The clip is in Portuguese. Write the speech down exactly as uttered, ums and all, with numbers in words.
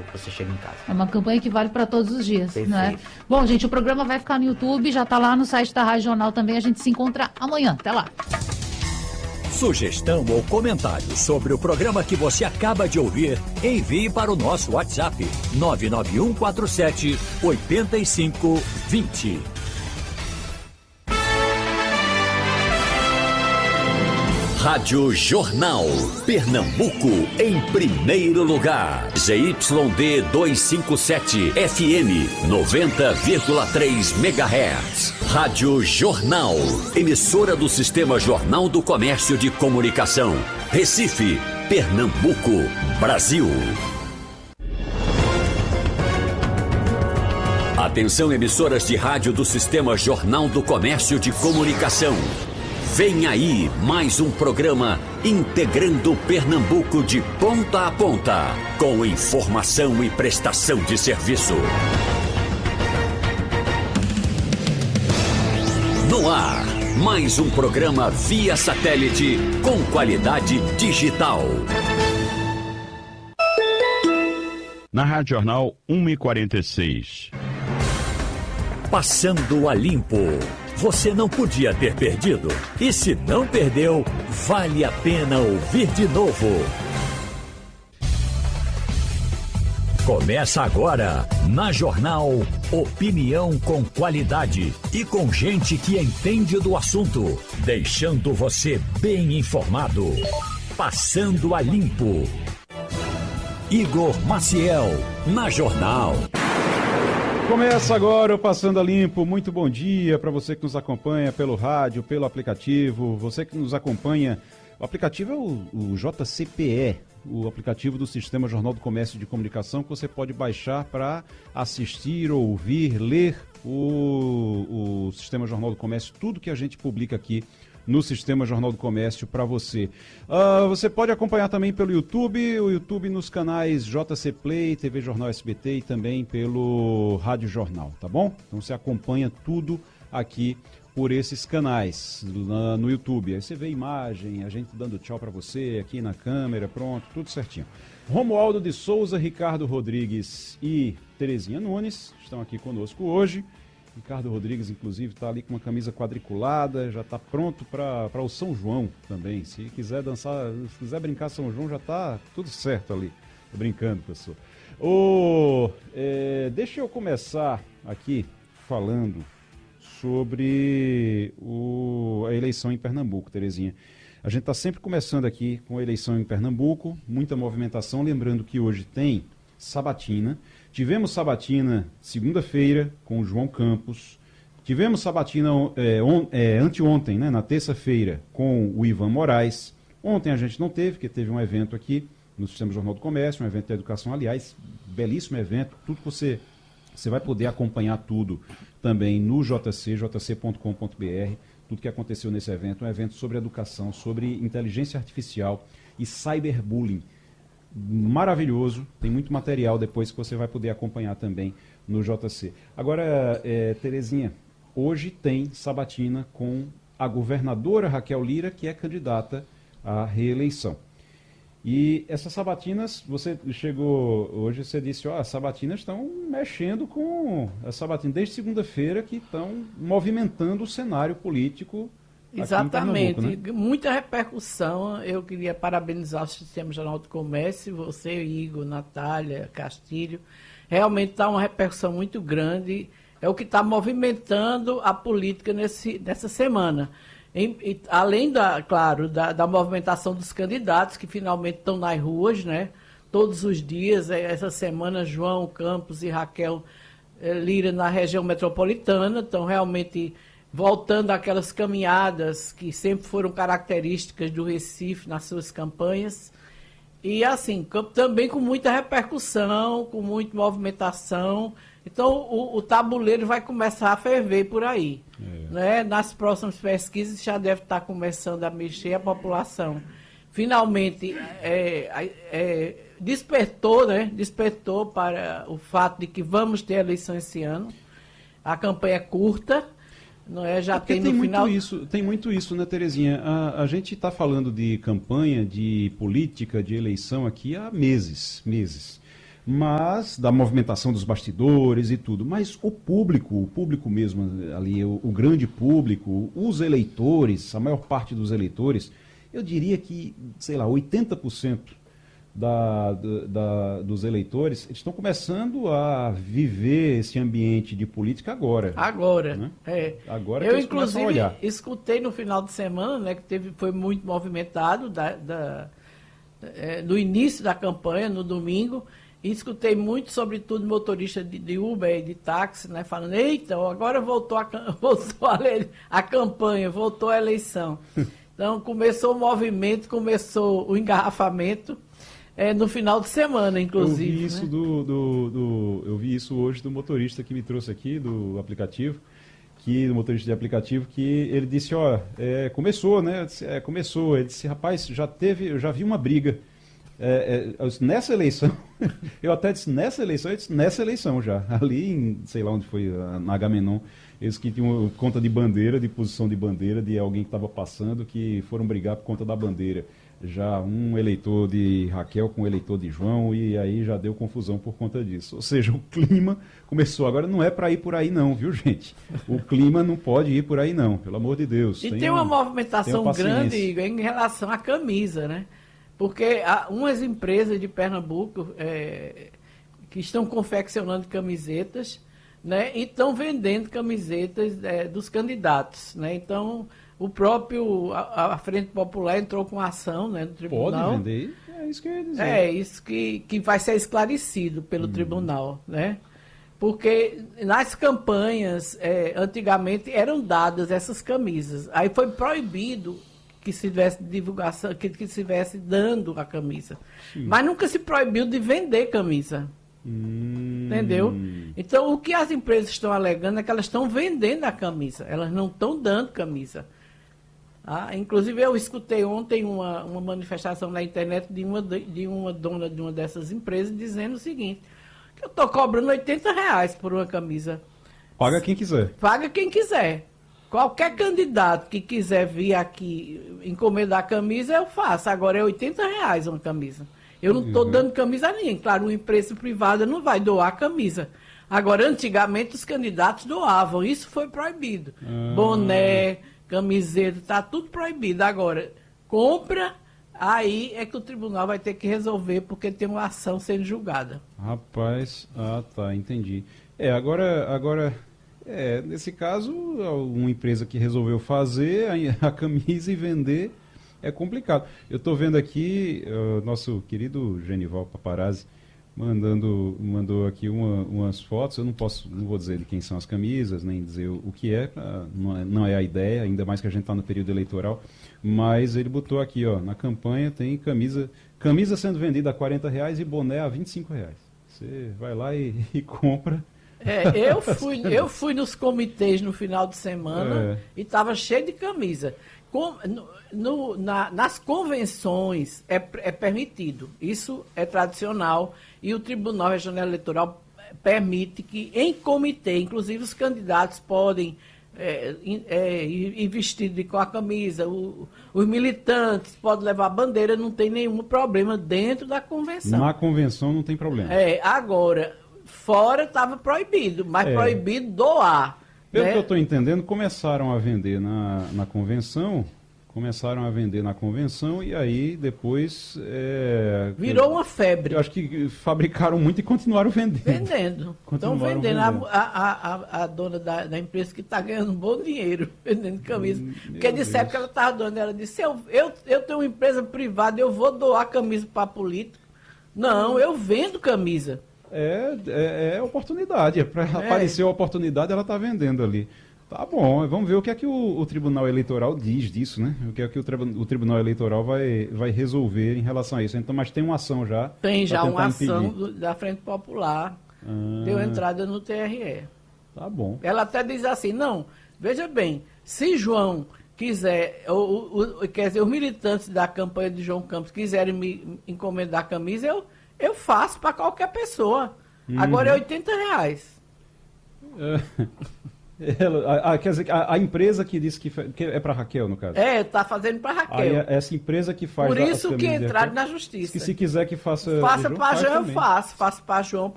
que você chega em casa. É uma campanha que vale para todos os dias, Perfeito. né? Bom, gente, o programa vai ficar no YouTube, já está lá no site da Rádio Jornal também. A gente se encontra amanhã. Até lá. Sugestão ou comentário sobre o programa que você acaba de ouvir, envie para o nosso WhatsApp nove nove um quatro sete oito cinco dois zero. Rádio Jornal, Pernambuco em primeiro lugar. Z Y D duzentos e cinquenta e sete, F M noventa vírgula três megahertz. Rádio Jornal, emissora do Sistema Jornal do Comércio de Comunicação. Recife, Pernambuco, Brasil. Atenção, emissoras de rádio do Sistema Jornal do Comércio de Comunicação. Vem aí mais um programa integrando Pernambuco de ponta a ponta, com informação e prestação de serviço. No ar, mais um programa via satélite com qualidade digital. Na Rádio Jornal uma e quarenta e seis. Passando a limpo. Você não podia ter perdido. E se não perdeu, vale a pena ouvir de novo. Começa agora, na Jornal, opinião com qualidade e com gente que entende do assunto, deixando você bem informado. Passando a limpo. Igor Maciel, na Jornal. Começa agora o Passando a Limpo. Muito bom dia para você que nos acompanha pelo rádio, pelo aplicativo. Você que nos acompanha, o aplicativo é o, o J C P E, o aplicativo do Sistema Jornal do Comércio de Comunicação, que você pode baixar para assistir, ouvir, ler o, o Sistema Jornal do Comércio, tudo que a gente publica aqui no Sistema Jornal do Comércio para você. Uh, você pode acompanhar também pelo YouTube, o YouTube nos canais J C Play, T V Jornal S B T e também pelo Rádio Jornal, tá bom? Então você acompanha tudo aqui por esses canais uh, no YouTube. Aí você vê imagem, a gente dando tchau para você aqui na câmera, pronto, tudo certinho. Romualdo de Souza, Ricardo Rodrigues e Terezinha Nunes estão aqui conosco hoje. Ricardo Rodrigues, inclusive, está ali com uma camisa quadriculada, já está pronto para o São João também. Se quiser dançar, se quiser brincar São João, já está tudo certo ali. Tô brincando, pessoal. Oh, é, deixa eu começar aqui falando sobre o, a eleição em Pernambuco, Terezinha. A gente está sempre começando aqui com a eleição em Pernambuco, muita movimentação, lembrando que hoje tem sabatina. Tivemos sabatina segunda-feira com o João Campos. Tivemos sabatina é, on, é, anteontem, né, na terça-feira, com o Ivan Moraes. Ontem a gente não teve, porque teve um evento aqui no Sistema Jornal do Comércio, um evento de educação, aliás, belíssimo evento. Tudo que você, você vai poder acompanhar tudo também no J C, j c ponto com ponto b r. Tudo que aconteceu nesse evento, um evento sobre educação, sobre inteligência artificial e cyberbullying. Maravilhoso, tem muito material depois que você vai poder acompanhar também no J C. Agora, é, Terezinha, hoje tem sabatina com a governadora Raquel Lira, que é candidata à reeleição. E essas sabatinas, você chegou hoje, você disse, ó, as sabatinas estão mexendo com as sabatinas desde segunda-feira que estão movimentando o cenário político. Exatamente, né? Muita repercussão. Eu queria parabenizar o Sistema Jornal do Comércio, você, Igor, Natália, Castilho. Realmente está uma repercussão muito grande. É o que está movimentando a política nesse, nessa semana. Em, e, além, da, claro, da, da movimentação dos candidatos que finalmente estão nas ruas, né? Todos os dias. Essa semana, João Campos e Raquel eh, Lira na região metropolitana estão realmente voltando àquelas caminhadas que sempre foram características do Recife nas suas campanhas. E, assim, também com muita repercussão, com muita movimentação. Então, o, o tabuleiro vai começar a ferver por aí. É. Né? Nas próximas pesquisas já deve estar começando a mexer a população. Finalmente, é, é, despertou, né? despertou para o fato de que vamos ter eleição esse ano. A campanha é curta. Não é? Já é tem no tem final... muito isso, tem muito isso, né, Terezinha? A, a gente está falando de campanha, de política, de eleição aqui há meses, meses. mas da movimentação dos bastidores e tudo. Mas o público, o público mesmo ali, o, o grande público, os eleitores, a maior parte dos eleitores, eu diria que, sei lá, oitenta por cento da, da, dos eleitores eles estão começando a viver esse ambiente de política agora. Agora, né? é. Agora eu, que eles começam a inclusive, olhar. escutei no final de semana, né, que teve, foi muito movimentado da, da, é, no início da campanha, no domingo, e escutei muito, sobretudo, motorista de, de Uber e de táxi, né, falando, eita, agora voltou, a, voltou a, a campanha, voltou a eleição. Então, começou o movimento, começou o engarrafamento, é, no final de semana, inclusive. Eu vi isso, né? do, do, do, eu vi isso hoje do motorista que me trouxe aqui, do aplicativo, que, do motorista de aplicativo, que ele disse, ó, é, começou, né? Disse, é, começou. Ele disse, rapaz, já teve, eu já vi uma briga. É, é, nessa eleição, eu até disse, nessa eleição, eu disse, nessa eleição já, ali em, sei lá onde foi, na Agamenon, eles que tinham conta de bandeira, de posição de bandeira, de alguém que estava passando, que foram brigar por conta da bandeira. Já um eleitor de Raquel com o eleitor de João, e aí já deu confusão por conta disso. Ou seja, o clima começou. Agora não é para ir por aí não, viu, gente? O clima não pode ir por aí não, pelo amor de Deus. E tem uma movimentação grande em relação à camisa, né? Porque há umas empresas de Pernambuco é, que estão confeccionando camisetas, né, e estão vendendo camisetas é, dos candidatos. Né? Então, o próprio, a, a Frente Popular entrou com ação, né, no tribunal. Pode vender? É isso que eu ia dizer. É, isso que, que vai ser esclarecido pelo hum. tribunal. Né? Porque nas campanhas, é, antigamente, eram dadas essas camisas. Aí foi proibido que se tivesse divulgação, que, que se estivesse dando a camisa. Sim. Mas nunca se proibiu de vender camisa. Hum. Entendeu? Então, o que as empresas estão alegando é que elas estão vendendo a camisa. Elas não estão dando camisa. Ah, inclusive, eu escutei ontem uma, uma manifestação na internet de uma, de uma dona de uma dessas empresas dizendo o seguinte, que eu estou cobrando oitenta reais por uma camisa. Paga quem quiser. Paga quem quiser. Qualquer candidato que quiser vir aqui encomendar a camisa, eu faço. Agora é oitenta reais uma camisa. Eu não estou uhum. dando camisa a ninguém. Claro, uma empresa privada não vai doar camisa. Agora, antigamente, os candidatos doavam. Isso foi proibido. Uhum. Boné, camiseta, está tudo proibido. Agora, compra, aí é que o tribunal vai ter que resolver, porque tem uma ação sendo julgada. Rapaz, ah, tá, entendi. É, agora... agora... É, nesse caso, uma empresa que resolveu fazer a, a camisa e vender é complicado. Eu estou vendo aqui o uh, nosso querido Genival Paparazzi mandando, mandou aqui uma, umas fotos. Eu não posso, não vou dizer de quem são as camisas, nem dizer o, o que é, pra, não é, não é a ideia, ainda mais que a gente está no período eleitoral. Mas ele botou aqui, ó, na campanha tem camisa, camisa sendo vendida a quarenta reais e boné a vinte e cinco reais. Você vai lá e, e compra. É, eu fui, eu fui nos comitês no final de semana é. e estava cheio de camisa. Com, no, no, na, nas convenções é, é permitido, isso é tradicional, e o Tribunal Regional Eleitoral permite que em comitê, inclusive os candidatos podem é, é, ir vestidos com a camisa, o, os militantes podem levar a bandeira, não tem nenhum problema dentro da convenção. Na convenção não tem problema. É, agora... Fora estava proibido, mas é. proibido doar. Pelo né? que eu estou entendendo, começaram a vender na, na convenção, começaram a vender na convenção e aí depois... É, virou eu, uma febre. Eu acho que fabricaram muito e continuaram vendendo. Vendendo. Estão vendendo. vendendo. A, a, a, a dona da, da empresa que está ganhando um bom dinheiro vendendo camisa. Hum, Porque disseram que ela estava doando. Ela disse, eu, eu, eu tenho uma empresa privada, eu vou doar camisa para político. Não, eu vendo camisa. É, é, é oportunidade, é para é. aparecer a oportunidade, ela está vendendo ali. Tá bom, vamos ver o que é que o, o Tribunal Eleitoral diz disso, né? O que é que o, o Tribunal Eleitoral vai, vai resolver em relação a isso. Então, mas tem uma ação já. Tem já uma ação do, da Frente Popular, ah. deu entrada no T R E. Tá bom. Ela até diz assim, não, veja bem, se João quiser, o, o, o, quer dizer, os militantes da campanha de João Campos quiserem me encomendar a camisa, eu... Eu faço para qualquer pessoa. Uhum. Agora é oitenta reais. É. Ela, a, quer dizer, a, a empresa que disse que, que é para Raquel, no caso. É, está fazendo para Raquel. Aí, essa empresa que faz... Por a- isso as que camisas de entraram Raquel, na justiça. que se quiser que faça... Faça do João, para faz João, eu também. faço. Faço para João,